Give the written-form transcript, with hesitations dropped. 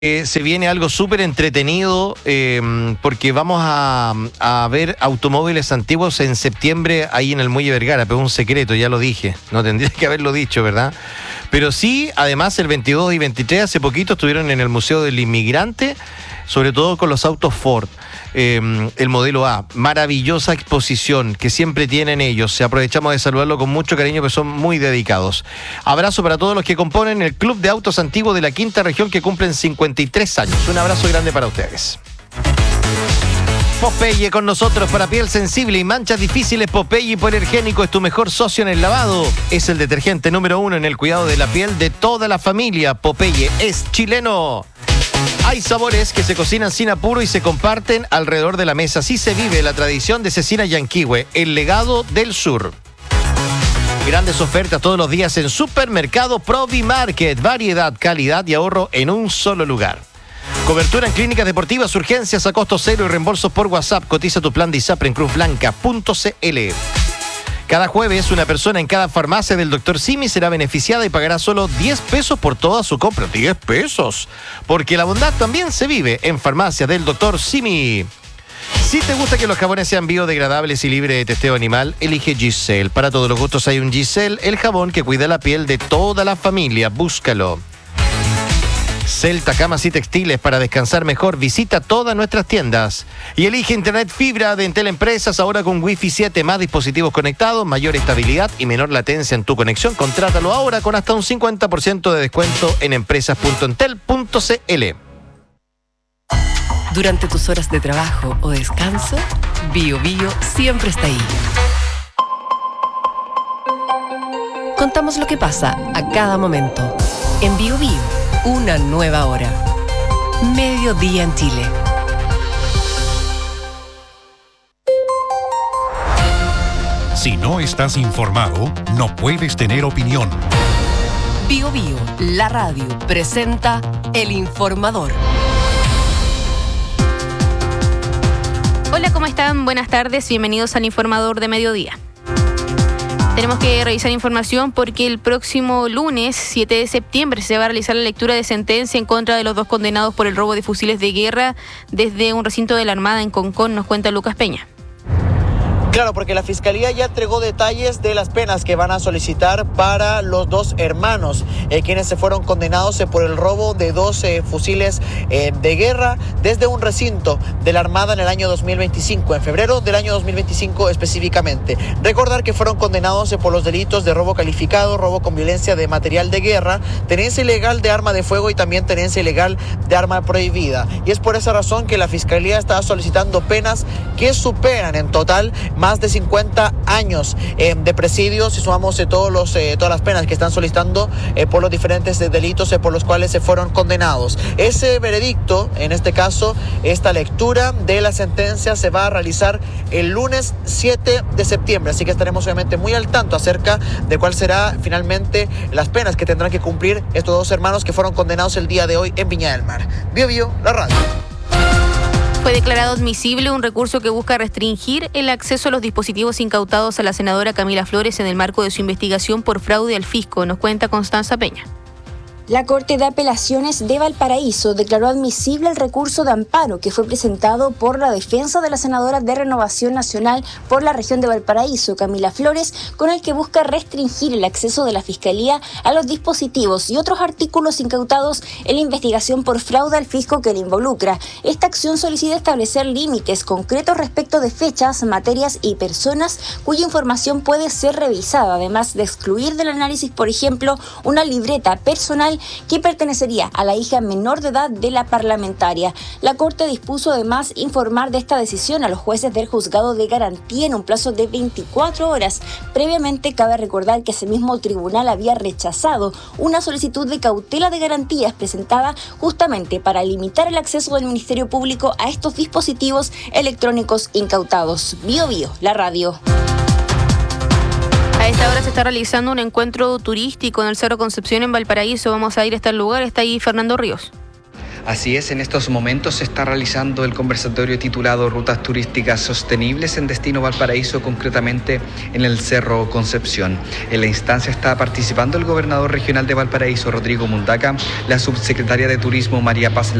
Se viene algo súper entretenido porque vamos a ver automóviles antiguos en septiembre ahí en el Muelle Vergara, pero es un secreto, ya lo dije, no tendría que haberlo dicho, ¿verdad? Pero sí, además el 22 y 23 hace poquito estuvieron en el Museo del Inmigrante, sobre todo con los autos Ford. El modelo A, maravillosa exposición que siempre tienen ellos. Aprovechamos de saludarlo con mucho cariño, que son muy dedicados. Abrazo para todos los que componen el Club de Autos Antiguos de la Quinta Región, que cumplen 53 años. Un abrazo grande para ustedes. Popeye con nosotros para piel sensible y manchas difíciles. Popeye Hipoalergénico es tu mejor socio en el lavado. Es el detergente número 1 en el cuidado de la piel de toda la familia. Popeye es chileno. Hay sabores que se cocinan sin apuro y se comparten alrededor de la mesa. Así se vive la tradición de Cecina Yanquihue, el legado del sur. Grandes ofertas todos los días en Supermercado Provimarket. Variedad, calidad y ahorro en un solo lugar. Cobertura en clínicas deportivas, urgencias a costo cero y reembolsos por WhatsApp. Cotiza tu plan de ISAPRE en cruzblanca.cl. Cada jueves, una persona en cada farmacia del Dr. Simi será beneficiada y pagará solo 10 pesos por toda su compra. 10 pesos. Porque la bondad también se vive en farmacia del Dr. Simi. Si te gusta que los jabones sean biodegradables y libres de testeo animal, elige Giselle. Para todos los gustos hay un Giselle, el jabón que cuida la piel de toda la familia. Búscalo. Celta Camas y Textiles, para descansar mejor. Visita todas nuestras tiendas y elige Internet Fibra de Entel Empresas, ahora con Wi-Fi 7, más dispositivos conectados, mayor estabilidad y menor latencia en tu conexión. Contrátalo ahora con hasta un 50% de descuento en empresas.entel.cl. Durante tus horas de trabajo o descanso, BioBio siempre está ahí. Contamos lo que pasa a cada momento. En BioBio, una nueva hora. Mediodía en Chile. Si no estás informado, no puedes tener opinión. BioBio, la radio, presenta El Informador. Hola, ¿cómo están? Buenas tardes, bienvenidos al Informador de Mediodía. Tenemos que revisar información porque el próximo lunes, 7 de septiembre, se va a realizar la lectura de sentencia en contra de los 2 condenados por el robo de fusiles de guerra desde un recinto de la Armada en Concón, nos cuenta Lucas Peña. Claro, porque la Fiscalía ya entregó detalles de las penas que van a solicitar para los 2 hermanos, quienes se fueron condenados por el robo de 2 fusiles de guerra desde un recinto de la Armada en el año 2025, en febrero del año 2025 específicamente. Recordar que fueron condenados por los delitos de robo calificado, robo con violencia de material de guerra, tenencia ilegal de arma de fuego y también tenencia ilegal de arma prohibida. Y es por esa razón que la Fiscalía está solicitando penas que superan en total más de 50 años de presidio, si sumamos todas las penas que están solicitando por los diferentes delitos por los cuales se fueron condenados. Ese veredicto, en este caso, esta lectura de la sentencia se va a realizar el lunes 7 de septiembre, así que estaremos obviamente muy al tanto acerca de cuál será finalmente las penas que tendrán que cumplir estos 2 hermanos que fueron condenados el día de hoy en Viña del Mar. BioBio, la radio. Fue declarado admisible un recurso que busca restringir el acceso a los dispositivos incautados a la senadora Camila Flores en el marco de su investigación por fraude al fisco, nos cuenta Constanza Peña. La Corte de Apelaciones de Valparaíso declaró admisible el recurso de amparo que fue presentado por la defensa de la senadora de Renovación Nacional por la región de Valparaíso, Camila Flores, con el que busca restringir el acceso de la Fiscalía a los dispositivos y otros artículos incautados en la investigación por fraude al fisco que le involucra. Esta acción solicita establecer límites concretos respecto de fechas, materias y personas cuya información puede ser revisada, además de excluir del análisis, por ejemplo, una libreta personal que pertenecería a la hija menor de edad de la parlamentaria. La Corte dispuso además informar de esta decisión a los jueces del Juzgado de Garantía en un plazo de 24 horas. Previamente, cabe recordar que ese mismo tribunal había rechazado una solicitud de cautela de garantías presentada justamente para limitar el acceso del Ministerio Público a estos dispositivos electrónicos incautados. BioBio, la radio. A esta hora se está realizando un encuentro turístico en el Cerro Concepción en Valparaíso. Vamos a ir a este lugar, está ahí Fernando Ríos. Así es, en estos momentos se está realizando el conversatorio titulado Rutas Turísticas Sostenibles en Destino Valparaíso, concretamente en el Cerro Concepción. En la instancia está participando el gobernador regional de Valparaíso, Rodrigo Mundaca, la subsecretaria de Turismo, María Paz